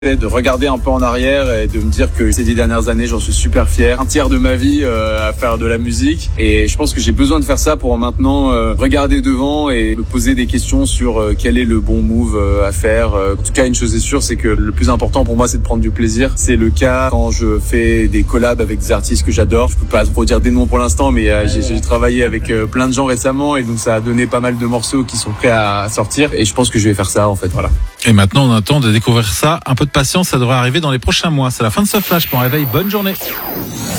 de regarder un peu en arrière et de me dire que ces 10 dernières années, j'en suis super fier. Un tiers de ma vie à faire de la musique et je pense que j'ai besoin de faire ça pour maintenant regarder devant et me poser des questions sur quel est le bon move à faire. En tout cas, une chose est sûre, c'est que le plus important pour moi, c'est de prendre du plaisir. C'est le cas quand je fais des collabs avec des artistes que j'adore. Je peux pas trop dire des noms pour l'instant, mais j'ai travaillé avec plein de gens récemment et donc ça a donné pas mal de morceaux qui sont prêts à sortir et je pense que je vais faire ça en fait, voilà. Et maintenant, on attend de découvrir ça. Un peu de patience, ça devrait arriver dans les prochains mois. C'est la fin de ce flash. Bon réveil, bonne journée.